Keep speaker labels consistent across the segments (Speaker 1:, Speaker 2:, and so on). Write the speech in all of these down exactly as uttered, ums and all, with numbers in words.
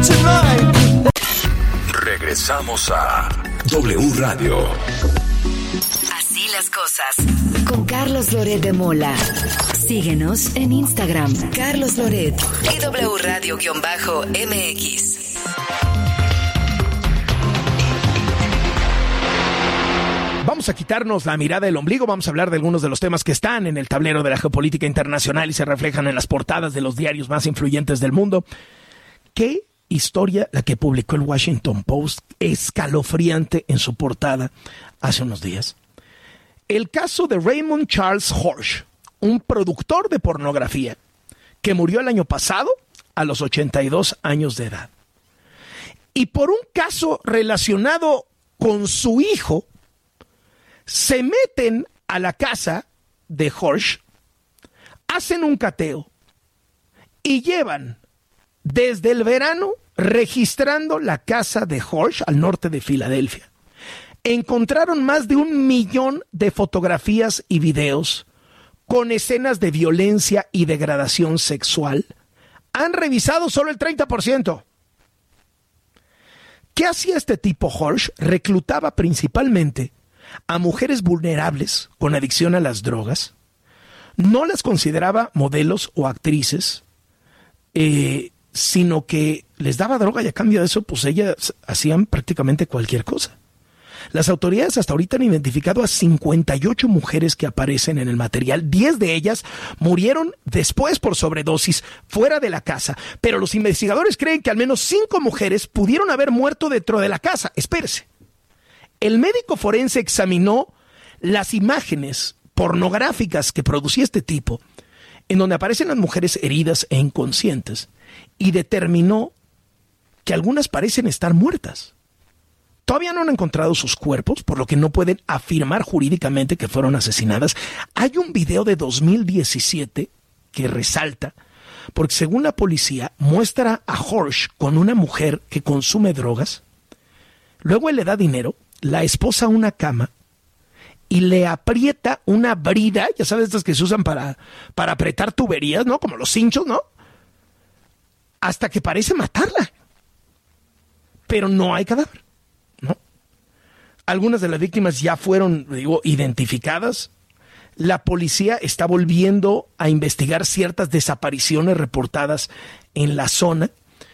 Speaker 1: Regresamos a W Radio.
Speaker 2: Así las cosas. Con Carlos Loret de Mola. Síguenos en Instagram, Carlos Loret y W Radio-M X.
Speaker 3: Vamos a quitarnos la mirada del ombligo, vamos a hablar de algunos de los temas que están en el tablero de la geopolítica internacional y se reflejan en las portadas de los diarios más influyentes del mundo. ¿Qué historia la que publicó el Washington Post, escalofriante en su portada hace unos días? El caso de Raymond Charles Hirsch, un productor de pornografía que murió el año pasado a los ochenta y dos años de edad. Y por un caso relacionado con su hijo, se meten a la casa de Hirsch, hacen un cateo y llevan desde el verano registrando la casa de Hirsch al norte de Filadelfia. Encontraron más de un millón de fotografías y videos con escenas de violencia y degradación sexual. Han revisado solo el treinta por ciento. ¿Qué hacía este tipo Hirsch? Reclutaba principalmente a mujeres vulnerables con adicción a las drogas. No las consideraba modelos o actrices, eh, sino que les daba droga y a cambio de eso, pues ellas hacían prácticamente cualquier cosa. Las autoridades hasta ahorita han identificado a cincuenta y ocho mujeres que aparecen en el material. diez de ellas murieron después por sobredosis fuera de la casa. Pero los investigadores creen que al menos cinco mujeres pudieron haber muerto dentro de la casa. Espérese. El médico forense examinó las imágenes pornográficas que producía este tipo, en donde aparecen las mujeres heridas e inconscientes, y determinó que algunas parecen estar muertas. Todavía no han encontrado sus cuerpos, por lo que no pueden afirmar jurídicamente que fueron asesinadas. Hay un video de dos mil diecisiete que resalta, porque según la policía, muestra a Hirsch con una mujer que consume drogas, luego él le da dinero, la esposa a una cama y le aprieta una brida, ya sabes, estas que se usan para, para apretar tuberías, ¿no? Como los cinchos, ¿no? Hasta que parece matarla. Pero no hay cadáver, ¿no? Algunas de las víctimas ya fueron, digo, identificadas. La policía está volviendo a investigar ciertas desapariciones reportadas en la zona.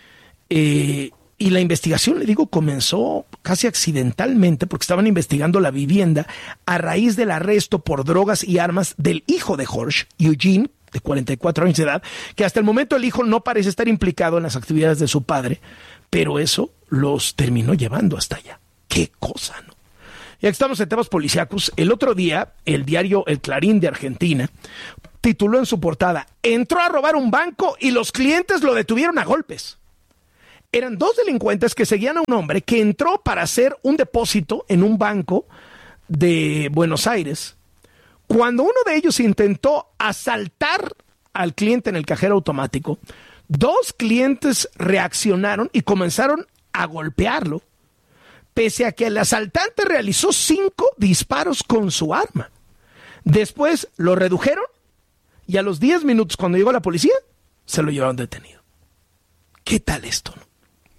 Speaker 3: Eh, y la investigación, le digo, comenzó casi accidentalmente porque estaban investigando la vivienda a raíz del arresto por drogas y armas del hijo de Hirsch, Eugene, de cuarenta y cuatro años de edad, que hasta el momento el hijo no parece estar implicado en las actividades de su padre, pero eso los terminó llevando hasta allá. ¡Qué cosa!, ¿no? Ya que estamos en temas policíacos, el otro día el diario El Clarín de Argentina tituló en su portada: entró a robar un banco y los clientes lo detuvieron a golpes. Eran dos delincuentes que seguían a un hombre que entró para hacer un depósito en un banco de Buenos Aires. Cuando uno de ellos intentó asaltar al cliente en el cajero automático, dos clientes reaccionaron y comenzaron a golpearlo, pese a que el asaltante realizó cinco disparos con su arma. Después lo redujeron y a los diez minutos, cuando llegó la policía, se lo llevaron detenido. ¿Qué tal esto, no?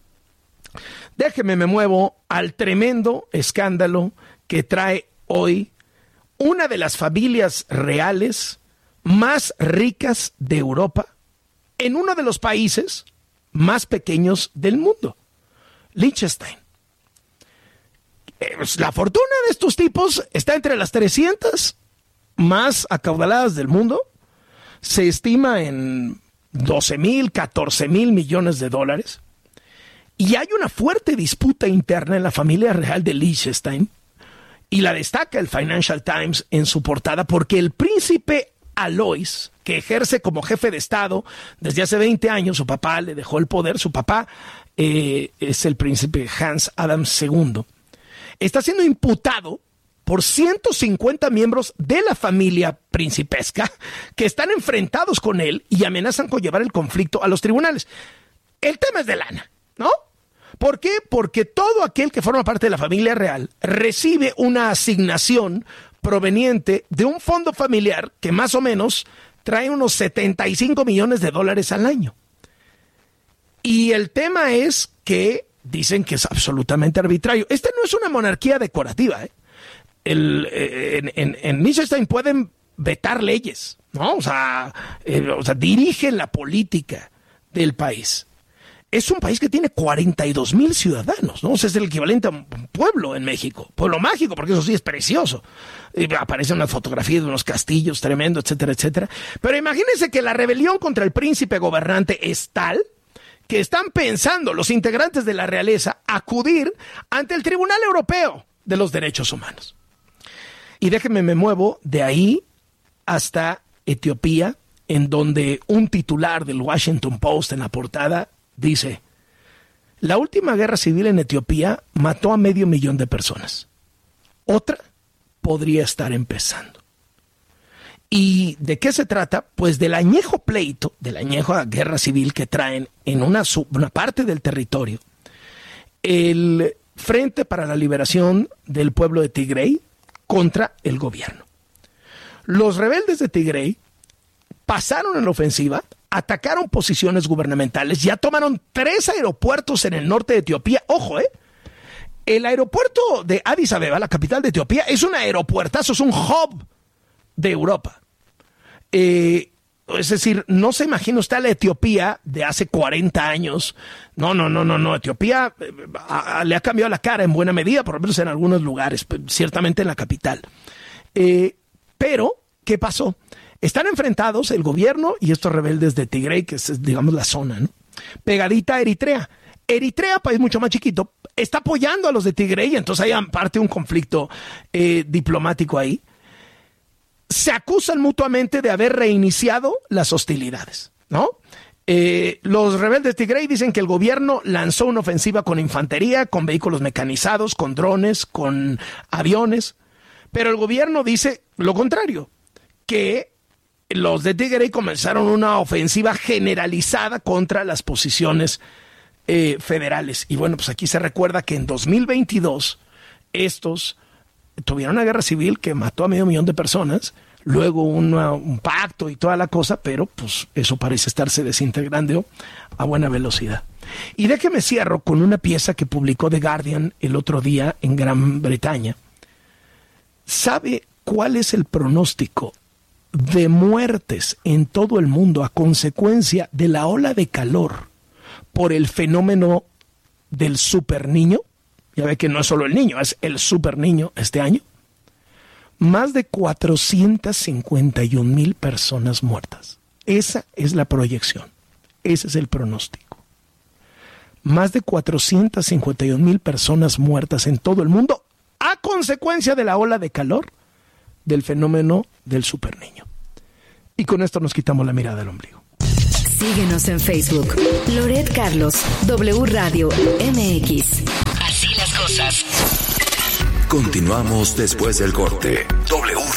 Speaker 3: Déjeme, me muevo al tremendo escándalo que trae hoy una de las familias reales más ricas de Europa en uno de los países más pequeños del mundo, Liechtenstein. La fortuna de estos tipos está entre las trescientas más acaudaladas del mundo. Se estima en doce mil, catorce mil millones de dólares. Y hay una fuerte disputa interna en la familia real de Liechtenstein, y la destaca el Financial Times en su portada, porque el príncipe Alois, que ejerce como jefe de Estado desde hace veinte años, su papá le dejó el poder, su papá eh, es el príncipe Hans Adam segundo, está siendo imputado por ciento cincuenta miembros de la familia principesca que están enfrentados con él y amenazan con llevar el conflicto a los tribunales. El tema es de lana, ¿no? ¿Por qué? Porque todo aquel que forma parte de la familia real recibe una asignación proveniente de un fondo familiar que más o menos trae unos setenta y cinco millones de dólares al año. Y el tema es que dicen que es absolutamente arbitrario. Este no es una monarquía decorativa, ¿eh? El, en, en, en Liechtenstein pueden vetar leyes, ¿no? O sea, eh, o sea, dirigen la política del país. Es un país que tiene cuarenta y dos mil ciudadanos, ¿no? O sea, es el equivalente a un pueblo en México. Pueblo mágico, porque eso sí es precioso. Y aparecen unas fotografías de unos castillos tremendos, etcétera, etcétera. Pero imagínense que la rebelión contra el príncipe gobernante es tal que están pensando los integrantes de la realeza acudir ante el Tribunal Europeo de los Derechos Humanos. Y déjenme, me muevo de ahí hasta Etiopía, en donde un titular del Washington Post en la portada dice: la última guerra civil en Etiopía mató a medio millón de personas. Otra podría estar empezando. ¿Y de qué se trata? Pues del añejo pleito, de la añeja guerra civil que traen en una, una parte del territorio el Frente para la Liberación del Pueblo de Tigray contra el gobierno. Los rebeldes de Tigray pasaron en la ofensiva, atacaron posiciones gubernamentales, ya tomaron tres aeropuertos en el norte de Etiopía. Ojo, ¿eh? El aeropuerto de Addis Abeba, la capital de Etiopía, es un aeropuertazo, es un hub de Europa. Eh, es decir, no se imagina usted la Etiopía de hace cuarenta años. No, no, no, no, no. Etiopía eh, a, a, le ha cambiado la cara en buena medida, por lo menos en algunos lugares, ciertamente en la capital. Eh, pero, ¿qué pasó? Están enfrentados el gobierno y estos rebeldes de Tigray, que es, digamos, la zona, ¿no? Pegadita a Eritrea. Eritrea, país mucho más chiquito, está apoyando a los de Tigray, entonces hay parte de un conflicto eh, diplomático ahí. Se acusan mutuamente de haber reiniciado las hostilidades, ¿no? Eh, los rebeldes de Tigray dicen que el gobierno lanzó una ofensiva con infantería, con vehículos mecanizados, con drones, con aviones, pero el gobierno dice lo contrario, que los de Tigray comenzaron una ofensiva generalizada contra las posiciones eh, federales. Y bueno, pues aquí se recuerda que en dos mil veintidós estos tuvieron una guerra civil que mató a medio millón de personas, luego una, un pacto y toda la cosa, pero pues eso parece estarse desintegrando a buena velocidad. Y déjeme cierro con una pieza que publicó The Guardian el otro día en Gran Bretaña. ¿Sabe cuál es el pronóstico de muertes en todo el mundo a consecuencia de la ola de calor por el fenómeno del superniño? Ya ve que no es solo el niño, es el superniño este año. Más de cuatrocientas cincuenta y un mil personas muertas. Esa es la proyección. Ese es el pronóstico. Más de cuatrocientas cincuenta y un mil personas muertas en todo el mundo a consecuencia de la ola de calor del fenómeno del superniño. Y con esto nos quitamos la mirada del ombligo.
Speaker 2: Síguenos en Facebook. Loret Carlos, W Radio M X. Así las cosas.
Speaker 1: Continuamos después del corte. W